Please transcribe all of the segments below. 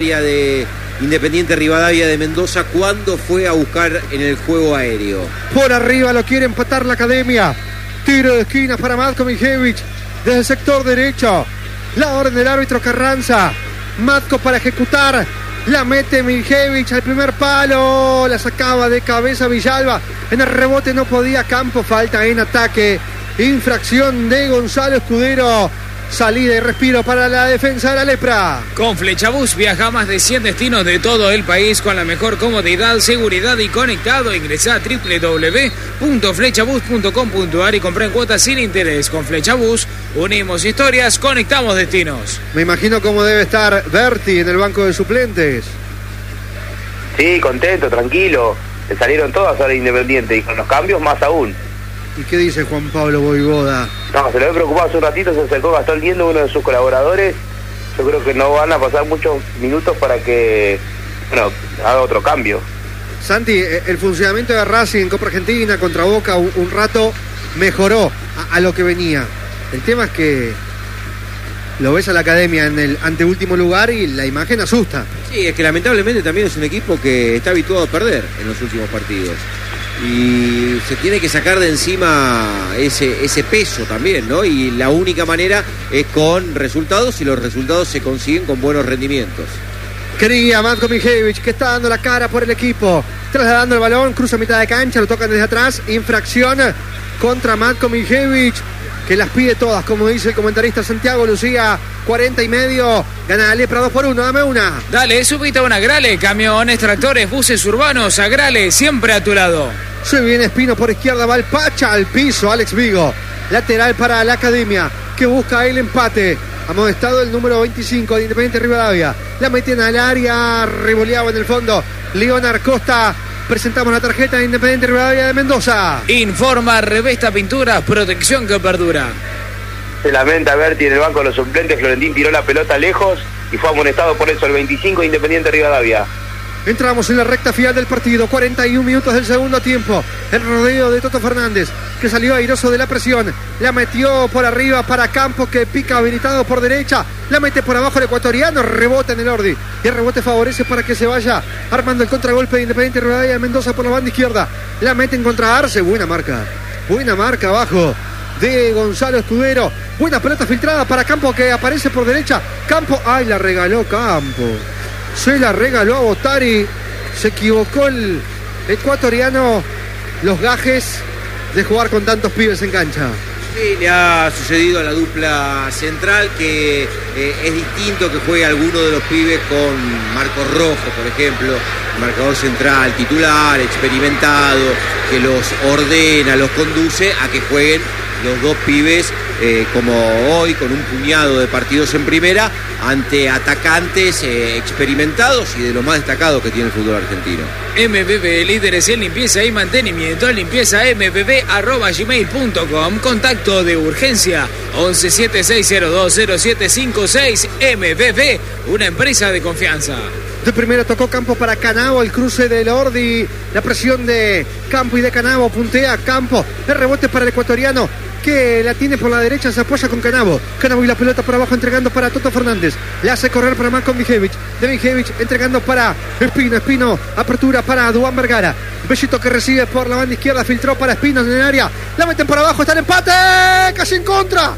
área de Independiente Rivadavia de Mendoza cuando fue a buscar en el juego aéreo. Por arriba lo quiere empatar la Academia. Tiro de esquina para Matko Mijevic desde el sector derecho. La orden del árbitro Carranza. Matko para ejecutar. La mete Mijevic al primer palo. La sacaba de cabeza Villalba. En el rebote no podía Campo. Falta en ataque. Infracción de Gonzalo Escudero. Salida y respiro para la defensa de la Lepra. Con Flechabús viaja a más de 100 destinos de todo el país con la mejor comodidad, seguridad y conectado. Ingresá a www.flechabus.com.ar y comprá en cuotas sin interés. Con Flechabús unimos historias, conectamos destinos. Me imagino cómo debe estar Berti en el banco de suplentes. Sí, contento, tranquilo. Le salieron todas ahora Independiente y con los cambios más aún. ¿Y qué dice Juan Pablo Boivoda? No, se lo había preocupado hace un ratito, se acercó Gastón Liendo, uno de sus colaboradores. Yo creo que no van a pasar muchos minutos para que, haga otro cambio. Santi, el funcionamiento de Racing en Copa Argentina contra Boca un rato mejoró a lo que venía. El tema es que lo ves a la Academia en el anteúltimo lugar y la imagen asusta. Sí, es que lamentablemente también es un equipo que está habituado a perder en los últimos partidos. Y se tiene que sacar de encima ese peso también, ¿no? Y la única manera es con resultados, y los resultados se consiguen con buenos rendimientos. Quería Matko Mijevic, que está dando la cara por el equipo, trasladando el balón, cruza mitad de cancha, lo tocan desde atrás, infracción contra Matko Mijevic, que las pide todas, como dice el comentarista Santiago Lucía. 40 y medio, gana la Lepra 2-1, dame una. Dale, subite a una Agrale, camiones, tractores, buses urbanos, Agrale, siempre a tu lado. Se viene Espino por izquierda, va el Pacha al piso, Alex Vigo. Lateral para la Academia, que busca el empate. Amonestado el número 25 de Independiente Rivadavia. La meten al área, revoleado en el fondo. Leonard Costa. Presentamos la tarjeta de Independiente Rivadavia de Mendoza. Informa Revesta Pinturas, protección que perdura. Se lamenta Berti en el banco de los suplentes. Florentín tiró la pelota lejos y fue amonestado por eso el 25 de Independiente Rivadavia. Entramos en la recta final del partido, 41 minutos del segundo tiempo. El rodeo de Toto Fernández, que salió airoso de la presión. La metió por arriba para Campos, que pica habilitado por derecha. La mete por abajo el ecuatoriano, rebota en el Ordi. Y el rebote favorece para que se vaya armando el contragolpe de Independiente Rivadavia de Mendoza por la banda izquierda. La mete en contra Arce, buena marca abajo de Gonzalo Escudero. Buena pelota filtrada para Campos, que aparece por derecha. Campos, ay, la regaló Campos. Se la regaló a Botari. Se equivocó el ecuatoriano. Los gajes de jugar con tantos pibes en cancha. Sí, le ha sucedido a la dupla central que es distinto que juegue alguno de los pibes con Marcos Rojo, por ejemplo, marcador central, titular, experimentado, que los ordena, los conduce, a que jueguen los dos pibes como hoy, con un puñado de partidos en primera, ante atacantes experimentados y de lo más destacado que tiene el fútbol argentino. MBB, líderes en limpieza y mantenimiento. Limpieza mbb@gmail.com. Contacto de urgencia 1176020756. MBB, una empresa de confianza. De primera tocó Campo para Canavo, el cruce del Ordi, la presión de Campo y de Canavo, puntea Campo, el rebote para el ecuatoriano, que la tiene por la derecha, se apoya con Canavo y la pelota por abajo, entregando para Toto Fernández, le hace correr para Matko Mijevic, de Mijevic entregando para Espino, apertura para Duván Vergara, Bellito que recibe por la banda izquierda, filtró para Espino en el área, la meten por abajo, está el empate, casi en contra,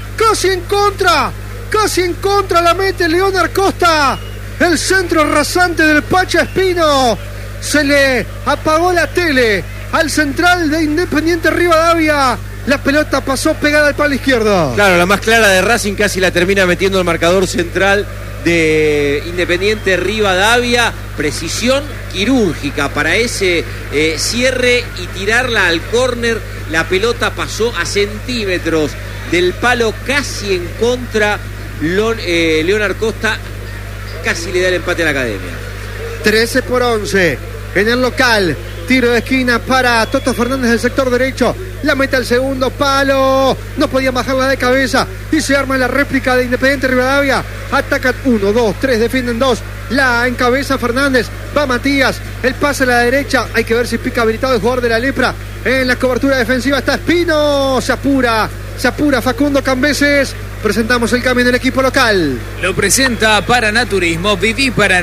la mete Leonard Costa. El centro rasante del Pacha Espino. Se le apagó la tele al central de Independiente Rivadavia. La pelota pasó pegada al palo izquierdo. Claro, la más clara de Racing casi la termina metiendo el marcador central de Independiente Rivadavia. Precisión quirúrgica para ese cierre y tirarla al córner. La pelota pasó a centímetros del palo, casi en contra. Leonard Costa casi le da el empate a la Academia. 13-11 en el local. Tiro de esquina para Toto Fernández del sector derecho. La mete al segundo palo. No podía bajarla de cabeza. Y se arma la réplica de Independiente Rivadavia. Atacan 1, 2, 3, defienden 2. La encabeza Fernández. Va Matías. El pase a la derecha. Hay que ver si pica habilitado el jugador de la Lepra. En la cobertura defensiva está Espino. Se apura Facundo Cambeses. Presentamos el cambio del equipo local. Lo presenta Paranaturismo. Viví para